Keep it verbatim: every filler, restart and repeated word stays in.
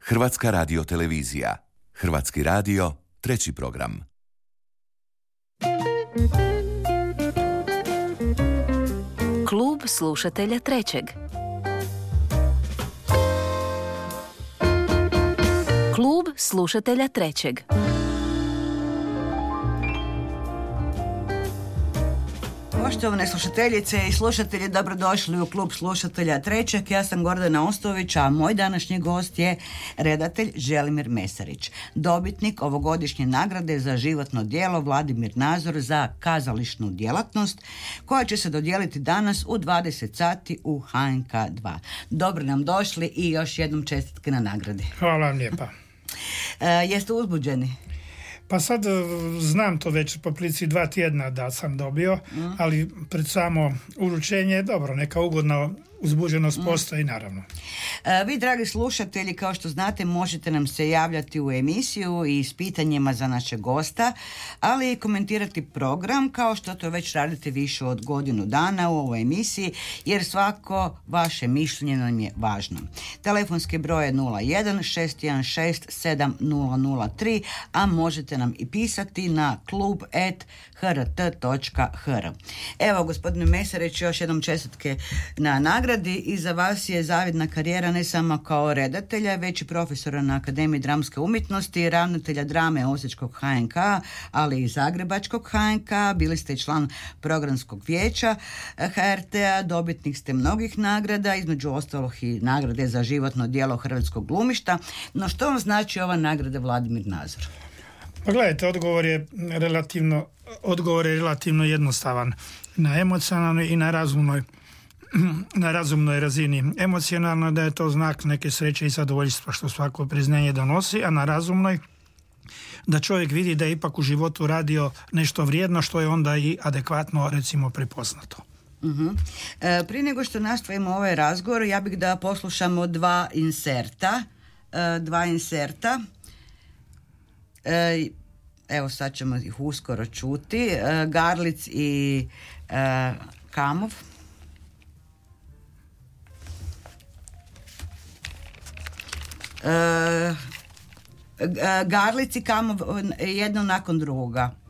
Hrvatska radiotelevizija. Hrvatski radio, treći program. Klub slušatelja trećeg. Klub slušatelja trećeg. Poštovane slušateljice i slušatelji, dobrodošli u klub slušatelja trećeg. Ja sam Gordana Ostović, a moj današnji gost je redatelj Želimir Mesarić, dobitnik ovogodišnje nagrade za životno djelo Vladimir Nazor za kazališnu djelatnost, koja će se dodijeliti danas u dvadeset sati u H N K dva. Dobro nam došli i još jednom čestitke na nagradi. Hvala vam lijepa. E, jeste uzbuđeni? Pa sad znam to već po prilici dva tjedna da sam dobio, mm. ali pred samo uručenje, dobro, neka ugodna uzbuđenost mm. postoji naravno. E, vi, dragi slušatelji, kao što znate, možete nam se javljati u emisiju i s pitanjima za naše gosta, ali i komentirati program, kao što to već radite više od godinu dana u ovoj emisiji, jer svako vaše mišljenje nam je važno. Telefonski broj je nula jedan šest jedan šest sedam nula nula tri, a možete nam i pisati na klub at h r t točka h r. Evo, gospodine Mesarić, još jednom čestitke na nagradi. Iza vas je zavidna karijera ne samo kao redatelja, već i profesora na Akademiji dramske umjetnosti, ravnatelja drame Osječkog H N K, ali i Zagrebačkog H N K. Bili ste član programskog vijeća H R T-a, dobitnik ste mnogih nagrada, između ostalog i nagrade za životno djelo hrvatskog glumišta. No što vam znači ova nagrada Vladimir Nazor? Pa gledajte, odgovor je relativno, odgovor je relativno jednostavan. Na emocionalnoj i na razumnoj na razumnoj razini. Emocionalno da je to znak neke sreće i zadovoljstva što svako priznanje donosi, a na razumnoj da čovjek vidi da je ipak u životu radio nešto vrijedno što je onda i adekvatno, recimo, prepoznato. Uh-huh. E, prije nego što nastavimo ovaj razgovor, ja bih da poslušamo dva inserta. E, dva inserta. E, evo sad ćemo ih uskoro čuti. E, Garlic i e, Kamov. E, Garlic i Kamov jedno nakon drugoga.